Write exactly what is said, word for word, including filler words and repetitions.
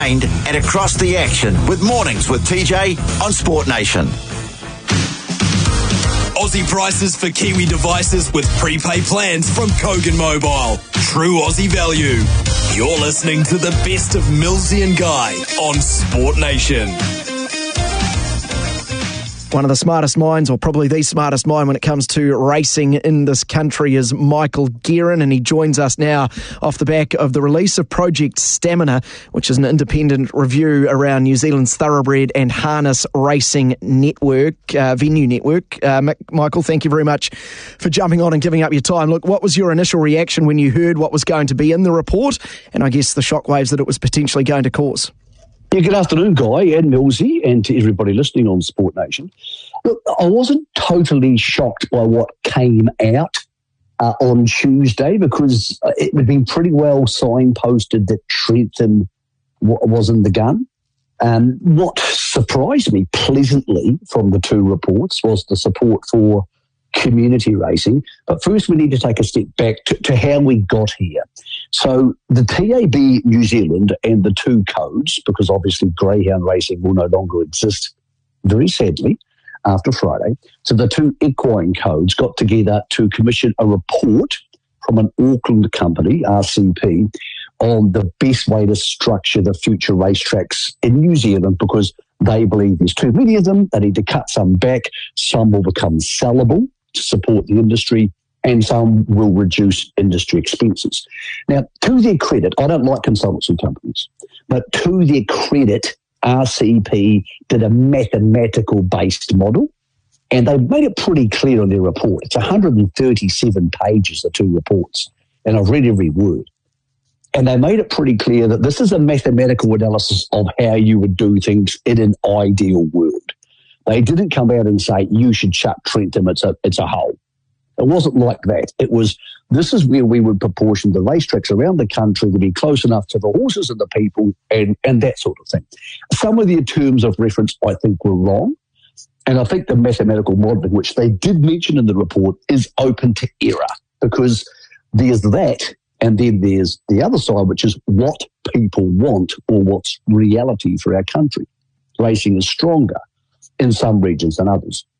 And across the action with Mornings with T J on Sport Nation. Aussie prices for Kiwi devices with prepaid plans from Kogan Mobile. True Aussie value. You're listening to the best of Millsy and Guy on Sport Nation. One of the smartest minds, or probably the smartest mind when it comes to racing in this country, is Michael Guerin, and he joins us now off the back of the release of Project Stamina, which is an independent review around New Zealand's thoroughbred and harness racing network, uh, venue network. Uh, Michael, thank you very much for jumping on and giving up your time. Look, what was your initial reaction when you heard what was going to be in the report, and I guess the shockwaves that it was potentially going to cause? Yeah, good afternoon, Guy and Millsy, and to everybody listening on Sport Nation. Look, I wasn't totally shocked by what came out uh, on Tuesday, because it had been pretty well signposted that Trentham w- was in the gun. Um, what surprised me pleasantly from the two reports was the support for community racing. But first we need to take a step back to, to how we got here. So the T A B New Zealand and the two codes, because obviously greyhound racing will no longer exist, very sadly, after Friday. So the two equine codes got together to commission a report from an Auckland company, R C P, on the best way to structure the future racetracks in New Zealand, because they believe there's too many of them. They need to cut some back. Some will become sellable to support the industry, and some will reduce industry expenses. Now, to their credit, I don't like consultancy companies, but to their credit, R C P did a mathematical-based model, and they made it pretty clear on their report. It's one hundred thirty-seven pages, the two reports, and I've read every word. And they made it pretty clear that this is a mathematical analysis of how you would do things in an ideal world. They didn't come out and say, you should shut Trentham, it's a, it's a hole. It wasn't like that. It was, this is where we would proportion the racetracks around the country to be close enough to the horses and the people and, and that sort of thing. Some of their terms of reference, I think, were wrong. And I think the mathematical modelling, which they did mention in the report, is open to error, because there's that, and then there's the other side, which is what people want or what's reality for our country. Racing is stronger in some regions than others.